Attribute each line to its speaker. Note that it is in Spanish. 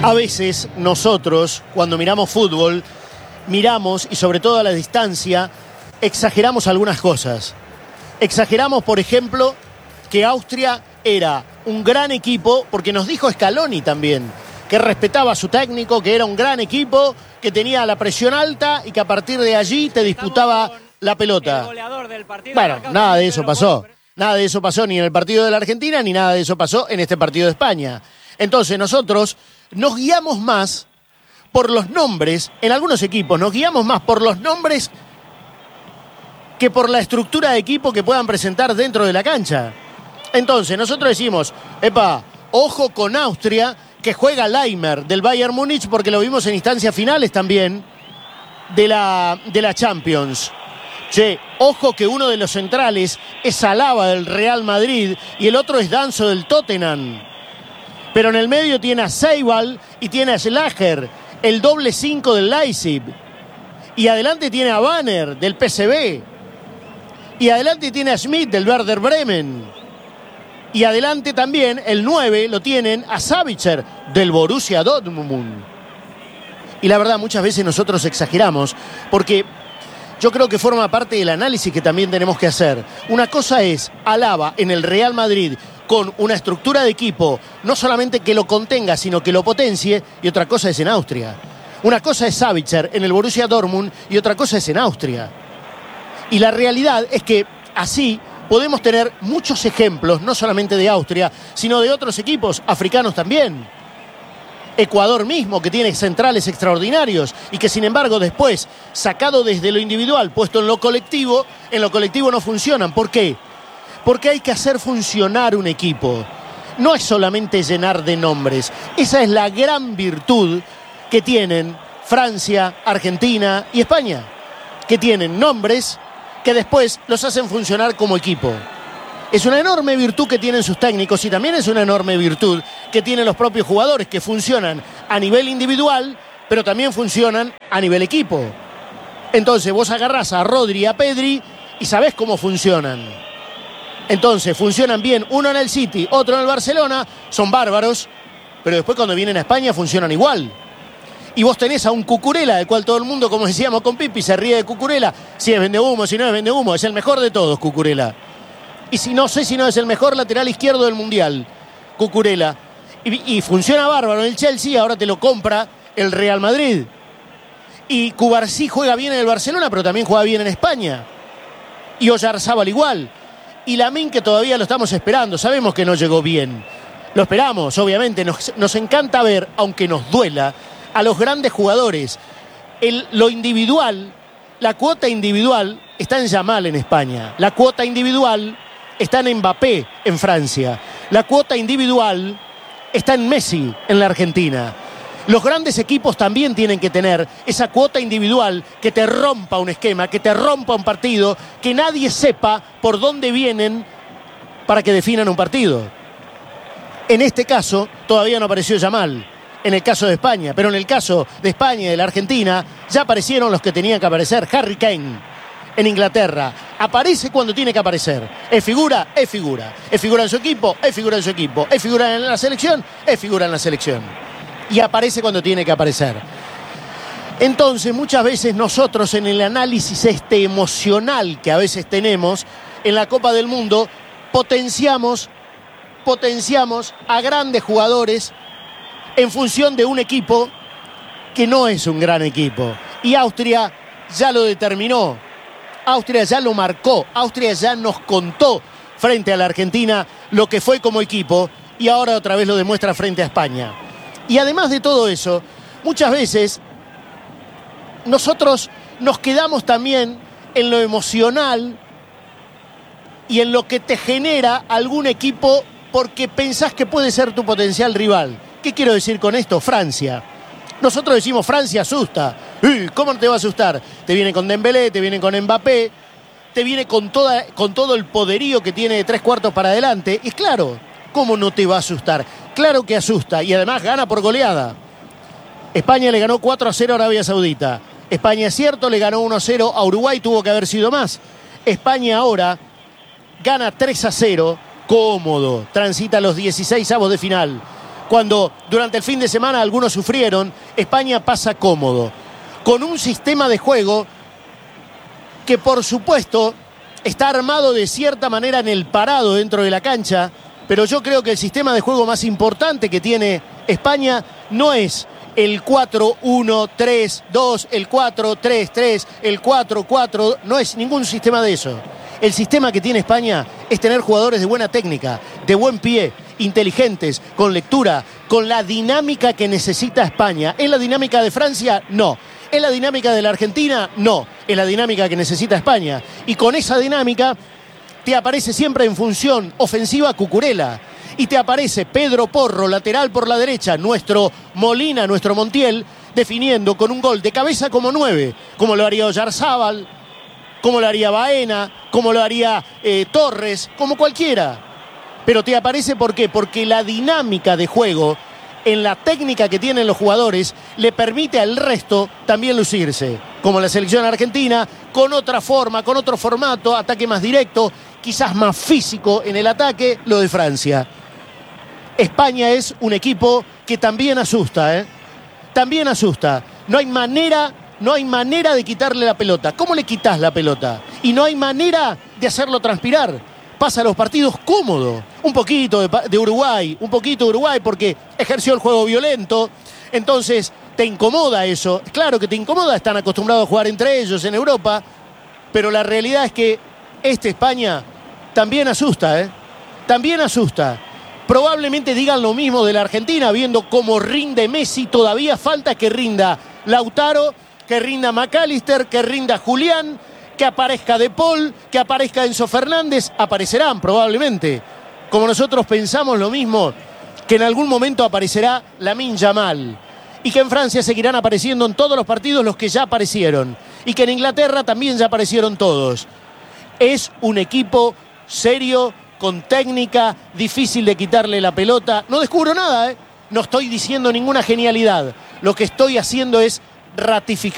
Speaker 1: A veces nosotros, cuando miramos fútbol, miramos, y sobre todo a la distancia, exageramos algunas cosas. Exageramos, por ejemplo, que Austria era un gran equipo, porque nos dijo Scaloni también, que respetaba a su técnico, que era un gran equipo, que tenía la presión alta y que a partir de allí te disputaba la pelota. Bueno, nada de eso pasó. Nada de eso pasó ni en el partido de la Argentina, ni nada de eso pasó en este partido de España. Entonces nosotros nos guiamos más por los nombres, en algunos equipos nos guiamos más por los nombres que por la estructura de equipo que puedan presentar dentro de la cancha. Entonces nosotros decimos, epa, ojo con Austria, que juega Laimer del Bayern Múnich, porque lo vimos en instancias finales también de la Champions. Che, ojo que uno de los centrales es Alaba del Real Madrid y el otro es Danso del Tottenham. Pero en el medio tiene a Seibal y tiene a Schlager, el doble 5 del Leipzig. Y adelante tiene a Banner del PSV. Y adelante tiene a Schmidt del Werder Bremen. Y adelante también el 9 lo tienen a Sabitzer del Borussia Dortmund. Y la verdad, muchas veces nosotros exageramos, porque yo creo que forma parte del análisis que también tenemos que hacer. Una cosa es Alaba en el Real Madrid con una estructura de equipo, no solamente que lo contenga, sino que lo potencie, y otra cosa es en Austria. Una cosa es Sabitzer en el Borussia Dortmund y otra cosa es en Austria. Y la realidad es que así podemos tener muchos ejemplos, no solamente de Austria, sino de otros equipos africanos también. Ecuador mismo, que tiene centrales extraordinarios y que sin embargo después, sacado desde lo individual, puesto en lo colectivo no funcionan. ¿Por qué? Porque hay que hacer funcionar un equipo. No es solamente llenar de nombres. Esa es la gran virtud que tienen Francia, Argentina y España, que tienen nombres que después los hacen funcionar como equipo. Es una enorme virtud que tienen sus técnicos y también es una enorme virtud que tienen los propios jugadores, que funcionan a nivel individual, pero también funcionan a nivel equipo. Entonces vos agarrás a Rodri y a Pedri y sabés cómo funcionan. Entonces funcionan bien uno en el City, otro en el Barcelona, son bárbaros, pero después cuando vienen a España funcionan igual. Y vos tenés a un Cucurella, del cual todo el mundo, como decíamos con Pipi, se ríe de Cucurella. Si es vendehumo, si no es vendehumo, es el mejor de todos, Cucurella. Y si no sé si no es el mejor lateral izquierdo del Mundial, Cucurella. Y funciona bárbaro en el Chelsea, ahora te lo compra el Real Madrid. Y Cubarsí juega bien en el Barcelona, pero también juega bien en España. Y Oyarzábal igual. Y Lamine, que todavía lo estamos esperando, sabemos que no llegó bien. Lo esperamos, obviamente, nos encanta ver, aunque nos duela, a los grandes jugadores. Lo individual, la cuota individual está en Yamal en España. La cuota individual está en Mbappé en Francia. La cuota individual está en Messi en la Argentina. Los grandes equipos también tienen que tener esa cuota individual que te rompa un esquema, que te rompa un partido, que nadie sepa por dónde vienen para que definan un partido. En este caso todavía no apareció Yamal, en el caso de España, pero en el caso de España y de la Argentina ya aparecieron los que tenían que aparecer. Harry Kane en Inglaterra aparece cuando tiene que aparecer. Es figura, es figura. Es figura en su equipo, es figura en su equipo. Es figura en la selección, es figura en la selección. Y aparece cuando tiene que aparecer. Entonces, muchas veces nosotros en el análisis emocional que a veces tenemos en la Copa del Mundo, potenciamos a grandes jugadores en función de un equipo que no es un gran equipo. Y Austria ya lo determinó. Austria ya lo marcó. Austria ya nos contó frente a la Argentina lo que fue como equipo y ahora otra vez lo demuestra frente a España. Y además de todo eso, muchas veces nosotros nos quedamos también en lo emocional y en lo que te genera algún equipo porque pensás que puede ser tu potencial rival. ¿Qué quiero decir con esto? Francia. Nosotros decimos Francia asusta. ¿Cómo no te va a asustar? Te viene con Dembélé, te viene con Mbappé, te viene con todo el poderío que tiene de 3/4 para adelante. Y claro, ¿cómo no te va a asustar? Claro que asusta y además gana por goleada. España le ganó 4-0 a Arabia Saudita. España, es cierto, le ganó 1-0 a Uruguay, tuvo que haber sido más. España ahora gana 3-0, cómodo, transita los 16avos de final. cuando durante el fin de semana algunos sufrieron, España pasa cómodo, con un sistema de juego que por supuesto está armado de cierta manera en el parado dentro de la cancha, pero yo creo que el sistema de juego más importante que tiene España no es el 4-1-3-2, el 4-3-3, el 4-4, no es ningún sistema de eso. El sistema que tiene España es tener jugadores de buena técnica, de buen pie, inteligentes, con lectura, con la dinámica que necesita España. ¿Es la dinámica de Francia? No. ¿Es la dinámica de la Argentina? No. Es la dinámica que necesita España. Y con esa dinámica te aparece siempre en función ofensiva Cucurella. Y te aparece Pedro Porro, lateral por la derecha, nuestro Molina, nuestro Montiel, definiendo con un gol de cabeza como 9, como lo haría Oyarzábal, como lo haría Baena, como lo haría Torres, como cualquiera. Pero te aparece ¿por qué? Porque la dinámica de juego, en la técnica que tienen los jugadores, le permite al resto también lucirse. Como la selección argentina, con otra forma, con otro formato, ataque más directo, quizás más físico en el ataque, lo de Francia. España es un equipo que también asusta, ¿eh? También asusta. No hay manera de quitarle la pelota. ¿Cómo le quitas la pelota? Y no hay manera de hacerlo transpirar. Pasa los partidos cómodo. Un poquito de Uruguay porque ejerció el juego violento. Entonces te incomoda eso. Claro que te incomoda, están acostumbrados a jugar entre ellos en Europa. Pero la realidad es que España también asusta, ¿eh? También asusta. Probablemente digan lo mismo de la Argentina, viendo cómo rinde Messi. Todavía falta que rinda Lautaro, que rinda McAllister, que rinda Julián, que aparezca De Paul, que aparezca Enzo Fernández. Aparecerán probablemente. Como nosotros pensamos lo mismo, que en algún momento aparecerá Lamine Yamal. Y que en Francia seguirán apareciendo en todos los partidos los que ya aparecieron. Y que en Inglaterra también ya aparecieron todos. Es un equipo serio, con técnica, difícil de quitarle la pelota. No descubro nada, ¿eh? No estoy diciendo ninguna genialidad. Lo que estoy haciendo es ratificar